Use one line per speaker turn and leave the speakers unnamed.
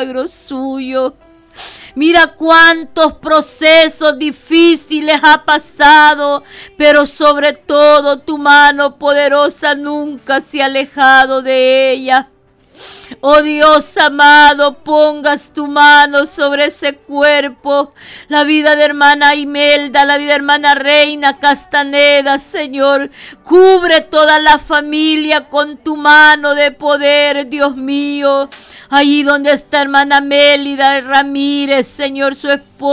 milagro suyo. Mira cuántos procesos difíciles ha pasado, pero sobre todo tu mano poderosa nunca se ha alejado de ella. Oh Dios amado, pongas tu mano sobre ese cuerpo, la vida de hermana Imelda, la vida de hermana Reina Castaneda, Señor. Cubre toda la familia con tu mano de poder, Dios mío. Allí donde está hermana Mélida Ramírez, Señor, su esposa.